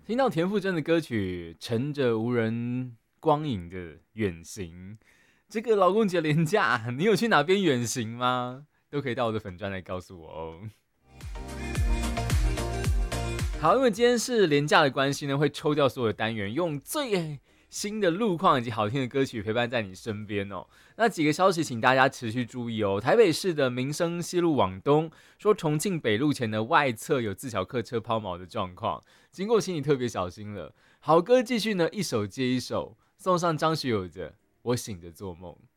听到田馥甄的歌曲，乘着无人光影的远行，这个劳工节连假，你有去哪边远行吗？都可以到我的粉专来告诉我哦。好，因为今天是连假的关系呢，会抽掉所有的单元，用最新的路况以及好听的歌曲陪伴在你身边哦。那几个消息，请大家持续注意哦。台北市的民生西路往东，说重庆北路前的外侧有自小客车抛锚的状况，经过请你特别小心了。好歌继续呢，一首接一首，送上张学友的《我醒着做梦》。